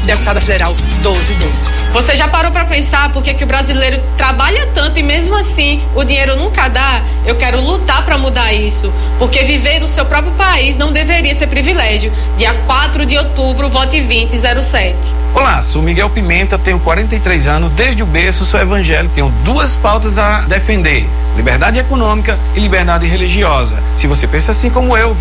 deputada federal 1210. Você já parou para pensar por que o brasileiro trabalha tanto e mesmo assim o dinheiro nunca dá? Eu quero lutar para mudar isso, porque viver no seu próprio país não deveria ser privilégio. Dia 4 de outubro, vote 2007. Olá, sou Miguel Pimenta, tenho 43 anos, desde o berço sou evangélico, tenho duas pautas a defender: liberdade econômica e liberdade religiosa. Se você pensa assim como eu,